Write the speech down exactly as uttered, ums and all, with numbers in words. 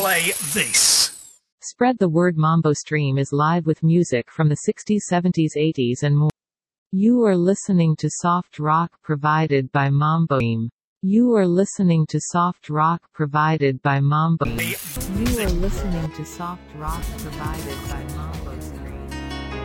play this. Spread the word. Mambo Stream is live with music from the sixties, seventies, eighties and more. You are listening to soft rock provided by Mambo Stream. You are listening to soft rock provided by Mambo Stream. You are listening to soft rock provided by Mambo Stream.